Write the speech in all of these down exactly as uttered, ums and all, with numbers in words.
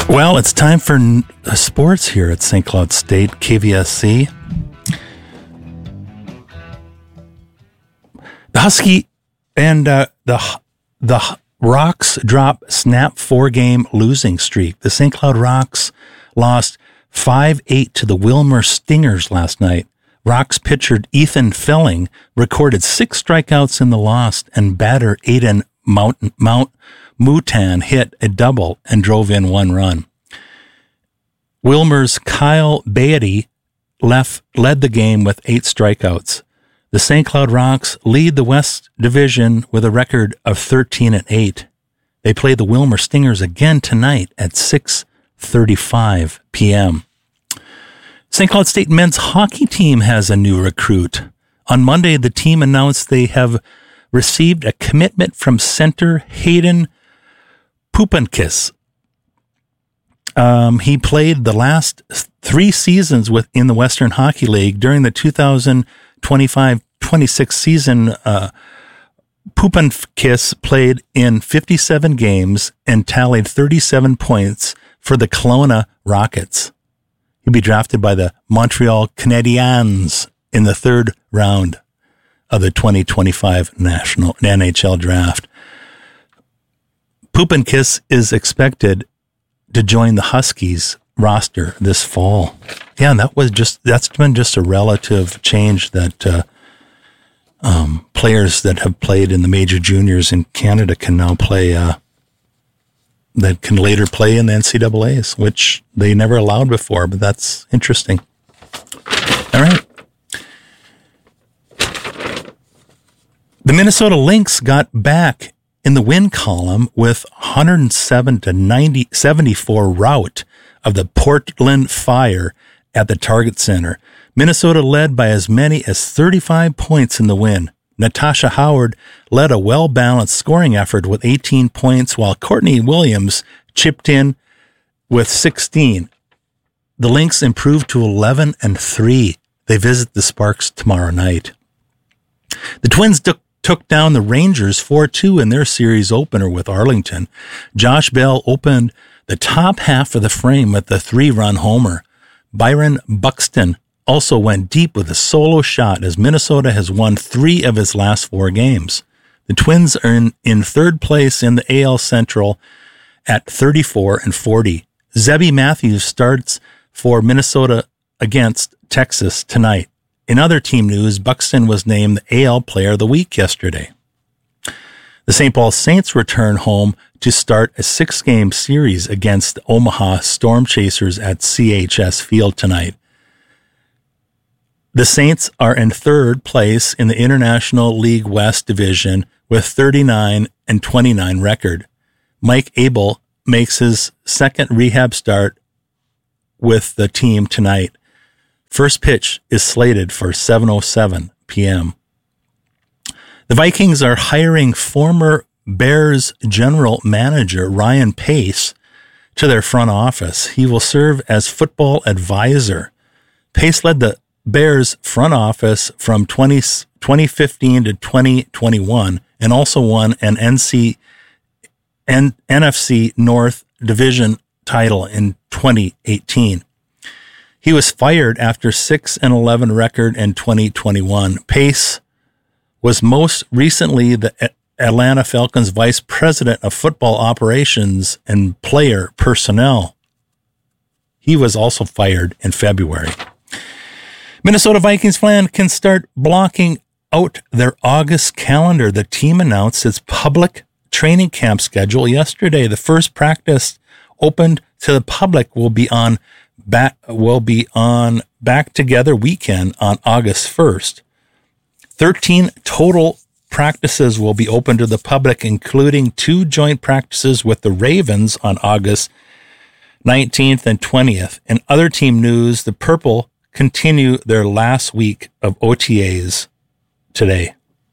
Well, it's time for n- sports here at Saint Cloud State, K V S C. The Husky and uh, the the Rocks drop snap four-game losing streak. The Saint Cloud Rocks lost five eight to the Wilmer Stingers last night. Rocks pitcher Ethan Felling recorded six strikeouts in the loss, and batter Aiden Mount, Mount Moutan hit a double and drove in one run. Wilmer's Kyle Beatty left, led the game with eight strikeouts. The Saint Cloud Rocks lead the West Division with a record of thirteen and eight. They play the Wilmer Stingers again tonight at six thirty-five p.m. Saint Cloud State men's hockey team has a new recruit. On Monday, the team announced they have received a commitment from center Hayden Pupankis. Um, he played the last three seasons within the Western Hockey League. During the two thousand twenty-five twenty-six season, uh, Pupankis played in fifty-seven games and tallied thirty-seven points for the Kelowna Rockets. He'll be drafted by the Montreal Canadiens in the third round of the twenty twenty-five National N H L Draft. Pupankis is expected to join the Huskies roster this fall. Yeah, that was just that's been just a relative change that uh, um, players that have played in the major juniors in Canada can now play. Uh, that can later play in the N C double A's, which they never allowed before. But that's interesting. All right. The Minnesota Lynx got back in the win column with one hundred seven to ninety, seventy-four rout of the Portland Fire at the Target Center. Minnesota led by as many as thirty-five points in the win. Natasha Howard led a well-balanced scoring effort with eighteen points, while Courtney Williams chipped in with sixteen. The Lynx improved to eleven and three. They visit the Sparks tomorrow night. The Twins took took down the Rangers four two in their series opener with Arlington. Josh Bell opened the top half of the frame with the three-run homer. Byron Buxton also went deep with a solo shot as Minnesota has won three of his last four games. The Twins are in, in third place in the A L Central at thirty-four and forty. Zebby Matthews starts for Minnesota against Texas tonight. In other team news, Buxton was named the A L Player of the Week yesterday. The Saint Paul Saints return home to start a six-game series against the Omaha Storm Chasers at C H S Field tonight. The Saints are in third place in the International League West Division with thirty-nine and twenty-nine record. Mike Abel makes his second rehab start with the team tonight. First pitch is slated for seven oh seven p.m. The Vikings are hiring former Bears general manager Ryan Pace to their front office. He will serve as football advisor. Pace led the Bears front office from twenty, twenty fifteen to twenty twenty-one and also won an N C, N, N F C North Division title in twenty eighteen. He was fired after six and eleven record in twenty twenty-one. Pace was most recently the Atlanta Falcons vice president of football operations and player personnel. He was also fired in February. Minnesota Vikings fan can start blocking out their August calendar. The team announced its public training camp schedule yesterday. The first practice opened to the public will be on Back will be on Back Together weekend on August first. thirteen total practices will be open to the public, including two joint practices with the Ravens on August nineteenth and twentieth. In other team news, the Purple continue their last week of O T As today.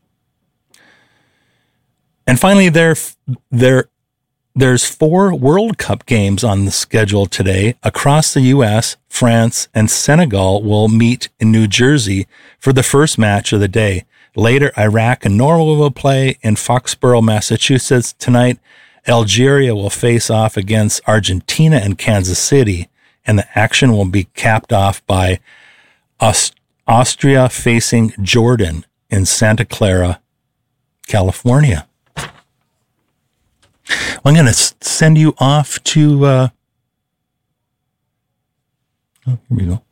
And finally, there, there, there's four World Cup games on the schedule today. Across the U S, France and Senegal will meet in New Jersey for the first match of the day. Later, Iraq and Norway will play in Foxborough, Massachusetts tonight, Algeria will face off against Argentina in Kansas City, and the action will be capped off by Aust- Austria facing Jordan in Santa Clara, California. Well, I'm going to send you off to, uh, oh, here we go.